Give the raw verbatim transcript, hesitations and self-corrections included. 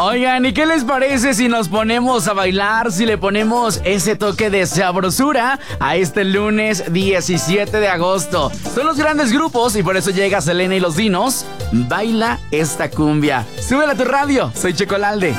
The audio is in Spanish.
Oigan, ¿y qué les parece si nos ponemos a bailar, si le ponemos ese toque de sabrosura a este lunes diecisiete de agosto? Son los grandes grupos y por eso llega Selena y los Dinos. Baila esta cumbia. Súbela a tu radio, soy Checolalde.